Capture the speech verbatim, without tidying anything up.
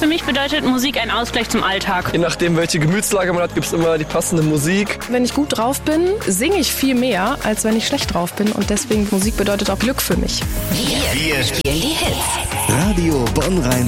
Für mich bedeutet Musik ein Ausgleich zum Alltag. Je nachdem, welche Gemütslage man hat, gibt es immer die passende Musik. Wenn ich gut drauf bin, singe ich viel mehr, als wenn ich schlecht drauf bin. Und deswegen, Musik bedeutet auch Glück für mich. Wir, wir spielen die Hits. Radio Bonn-Rhein.